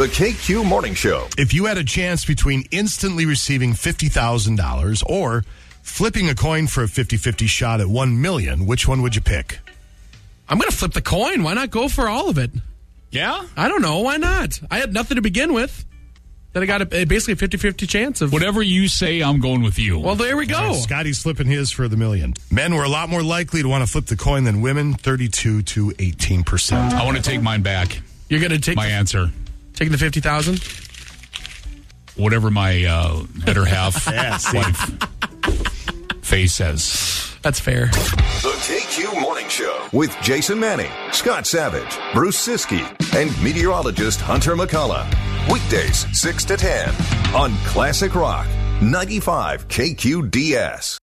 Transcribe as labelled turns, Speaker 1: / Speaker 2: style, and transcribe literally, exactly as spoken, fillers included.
Speaker 1: The K Q Morning Show.
Speaker 2: If you had a chance between instantly receiving fifty thousand dollars or flipping a coin for a fifty-fifty shot at one million dollars, which one would you pick?
Speaker 3: I'm going to flip the coin. Why not go for all of it?
Speaker 4: Yeah?
Speaker 3: I don't know. Why not? I had nothing to begin with. Then I got a, basically a fifty-fifty chance of...
Speaker 4: Whatever you say, I'm going with you.
Speaker 3: Well, there we go.
Speaker 2: Right, Scotty's flipping his for the million. Men were a lot more likely to want to flip the coin than women, thirty-two to eighteen percent.
Speaker 4: I want to take mine back.
Speaker 3: You're going to take
Speaker 4: my
Speaker 3: the,
Speaker 4: answer.
Speaker 3: Taking the fifty thousand?
Speaker 4: Whatever my uh, better half
Speaker 2: yeah,
Speaker 4: wife face says.
Speaker 3: That's fair.
Speaker 1: The K Q Morning Show with Jason Manning, Scott Savage, Bruce Siskey, and meteorologist Hunter McCullough. Weekdays six to ten on Classic Rock ninety-five K Q D S.